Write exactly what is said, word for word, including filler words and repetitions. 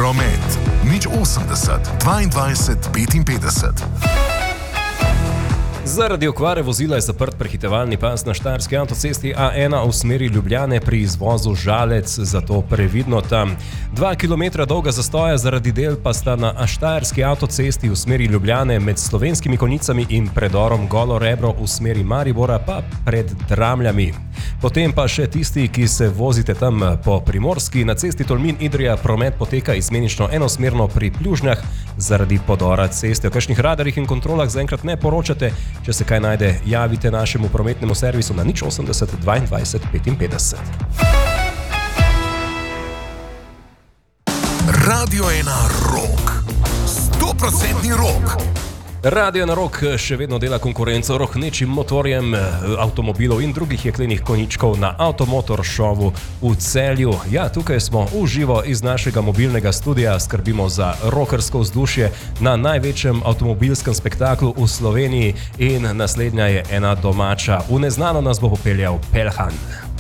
Promet nič osemdeset dvaindvajset petinpetdeset. Zaradi okvare vozila je zaprt prehitevalni pas na štajerski avtocesti A ena v smeri Ljubljane pri izvozu Žalec, zato previdno tam. Dva kilometra dolga zastoja zaradi del pa sta na štajerski avtocesti v smeri Ljubljane med Slovenskimi Konjicami in predorom Golo Rebro v smeri Maribora pa pred Dramljami. Potem pa še tisti, ki se vozite tam po Primorski, na cesti Tolmin-Idrija promet poteka izmenično enosmerno pri Pljužnjah zaradi podora ceste. O kakšnih radarjih in kontrolah zaenkrat ne poročate. Če se kaj najde, javite našemu prometnemu servisu na nič osemdeset dvaindvajset petinpetdeset. Radio ena Rock. sto procentni rock. Radio ena Rock še vedno dela konkurenco rohnečim motorjem avtomobilov in drugih jeklenih konjičkov na Automotor šovu v Celju. Ja, tukaj smo v živo iz našega mobilnega studia, skrbimo za rockersko vzdušje na največjem avtomobilskem spektaklu v Sloveniji in naslednja je ena domača. V neznano nas bo popeljal Pelhan.